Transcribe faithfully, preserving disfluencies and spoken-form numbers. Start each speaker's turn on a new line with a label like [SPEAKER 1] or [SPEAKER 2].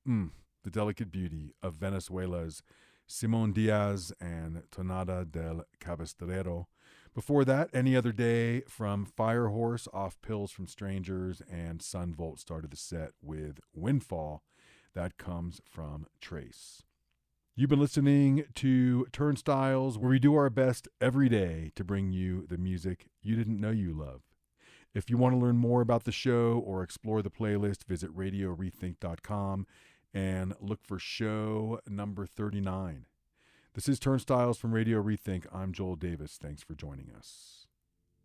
[SPEAKER 1] Mm, the delicate beauty of Venezuela's Simon Diaz and Tonada del Cabestrero. Before that, Any Other Day from Firehorse, Off Pills from Strangers, and Sunvolt started the set with Windfall. That comes from Trace. You've been listening to Turnstiles, where we do our best every day to bring you the music you didn't know you loved. If you want to learn more about the show or explore the playlist, visit radio rethink dot com and look for show number thirty-nine. This is Turnstiles from Radio Rethink. I'm Joel Davis. Thanks for joining us.